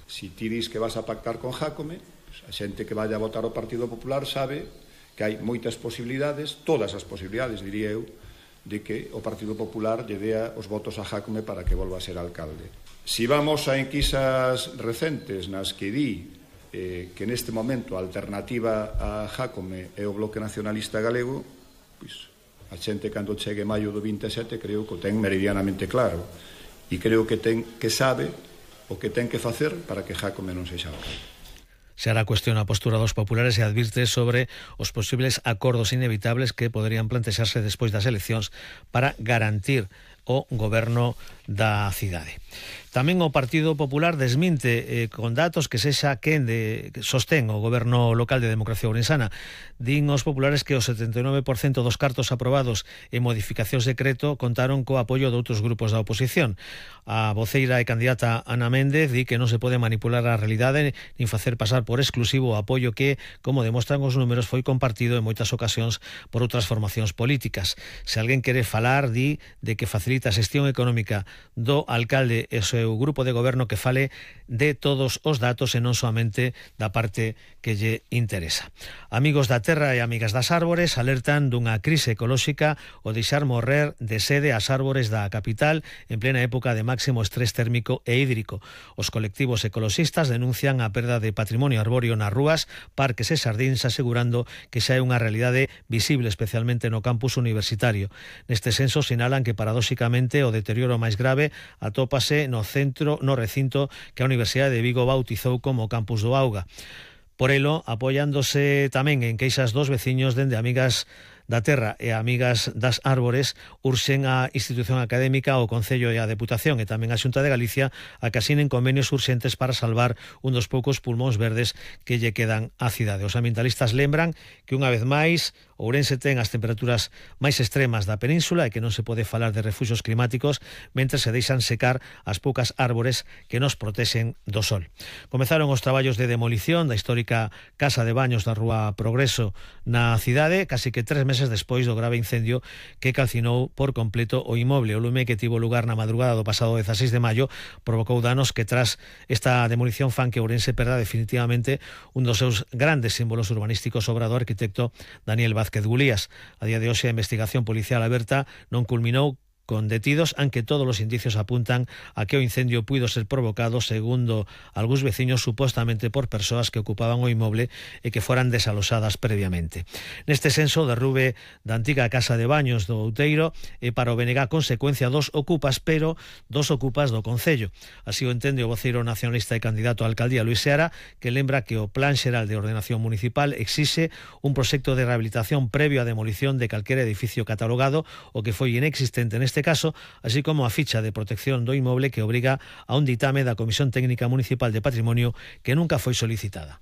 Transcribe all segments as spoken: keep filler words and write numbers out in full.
Si ti dis que vas a pactar con Jácome, pues a xente que vaya a votar o Partido Popular sabe que hai moitas posibilidades, todas as posibilidades, diría eu, de que o Partido Popular lle dea os votos a Jácome para que volva a ser alcalde. Si vamos a enquisas recentes nas que di eh, que neste momento a alternativa a Jácome é o Bloque Nacionalista Galego, pois a xente cando chegue maio do vinte e sete creo que o ten meridianamente claro e creo que ten que sabe o que ten que facer para que Jácome non sexa alcalde. Se hará cuestión a postura dos populares e advirte sobre os posibles acordos inevitables que poderían plantexarse despois das eleccións para garantir o goberno da cidade. Tamén o Partido Popular desminte eh, con datos que sexa quen de, que sostén o goberno local de Democracia Ourensana. Din os populares que o setenta e nove por cento dos cartos aprobados en modificacións de decreto contaron co apoio de outros grupos da oposición. A voceira e candidata Ana Méndez di que non se pode manipular a realidade nin facer pasar por exclusivo o apoio que, como demostran os números, foi compartido en moitas ocasións por outras formacións políticas. Se alguén quere falar, di de que facilita a xestión económica do alcalde e seu grupo de goberno, que fale de todos os datos e non soamente da parte que lle interesa. Amigos da terra e amigas das árbores alertan dunha crise ecolóxica o deixar morrer de sede as árbores da capital en plena época de máximo estrés térmico e hídrico. Os colectivos ecoloxistas denuncian a perda de patrimonio arbóreo nas rúas, parques e xardíns, asegurando que xa é unha realidade visible especialmente no campus universitario. Neste senso sinalan que paradóxicamente o deterioro máis grave atópase no centro, no recinto que a Universidade de Vigo bautizou como Campus do Auga. Por elo, apoiándose tamén en queixas dos veciños, dende Amigas da Terra e Amigas das Árbores, urxen a institución académica, o Concello e a Deputación e tamén a Xunta de Galicia a que asinen convenios urxentes para salvar un dos poucos pulmóns verdes que lle quedan á cidade. Os ambientalistas lembran que unha vez máis Ourense ten as temperaturas máis extremas da península e que non se pode falar de refuxios climáticos mentre se deixan secar as poucas árbores que nos protexen do sol. Comezaron os traballos de demolición da histórica Casa de Baños da Rúa Progreso na cidade, casi que tres meses despois do grave incendio que calcinou por completo o inmoble. O lume que tivo lugar na madrugada do pasado dezaseis de maio provocou danos que tras esta demolición fan que Ourense perda definitivamente un dos seus grandes símbolos urbanísticos, obra do arquitecto Daniel Vázquez Gulías. A día de hoxe a investigación policial aberta non culminou con detidos, aunque todos los indicios apuntan a que o incendio puido ser provocado, segundo algúns veciños, supostamente por persoas que ocupaban o inmoble e que foran desalosadas previamente. Neste senso, o derrube da antiga Casa de Baños do Outeiro é para o B N G consecuencia dos ocupas, pero dos ocupas do Concello. Así o entende o voceiro nacionalista e candidato a alcaldía Luis Seara, que lembra que o Plan Xeral de Ordenación Municipal exixe un proxecto de rehabilitación previo á demolición de calquera edificio catalogado, o que foi inexistente neste caso, así como a ficha de protección do inmoble que obriga a un ditame da Comisión Técnica Municipal de Patrimonio que nunca foi solicitada.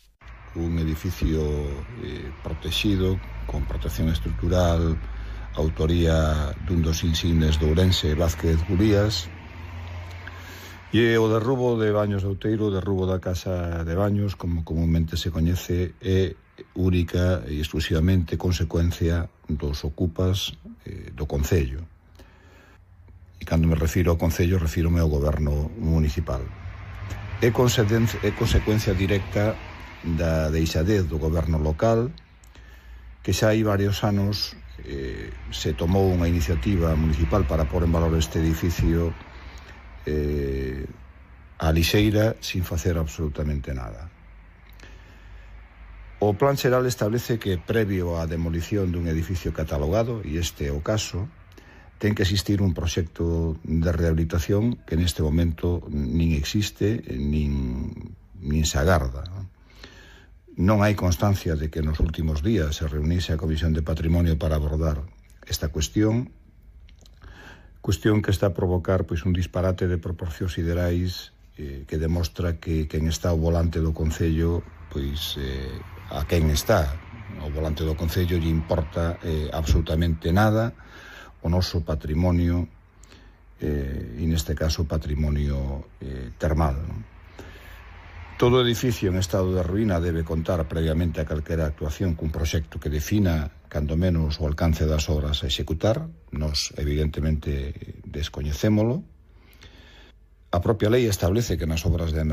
Un edificio eh, protegido, con protección estrutural, autoría dun dos insignes de Ourense, Vázquez Gulías, e o derrubo de Baños de Outeiro, o derrubo da Casa de Baños, como comúnmente se coñece, é única e exclusivamente consecuencia dos ocupas eh, do Concello. E cando me refiro ao Concello, refírome ao goberno municipal. É consecuencia directa da deixadez do goberno local, que xa hai varios anos eh, se tomou unha iniciativa municipal para pôr en valor este edificio eh, á lixeira, sin facer absolutamente nada. O Plan Xeral establece que, previo á demolición dun edificio catalogado, e este é o caso, ten que existir un proxecto de rehabilitación que neste momento nin existe, nin, nin se agarda. Non hai constancia de que nos últimos días se reunise a Comisión de Patrimonio para abordar esta cuestión, cuestión que está a provocar pois, un disparate de proporcións siderais eh, que demostra que quen está ao volante do Concello, pois eh, a quen está ao volante do Concello lle importa eh, absolutamente nada o noso patrimonio, eh, e neste caso patrimonio eh, termal. Non? Todo edificio en estado de ruína debe contar previamente a calquera actuación cun proxecto que defina, cando menos, o alcance das obras a executar. Nos, evidentemente, descoñecémolo. A propia lei establece que nas obras de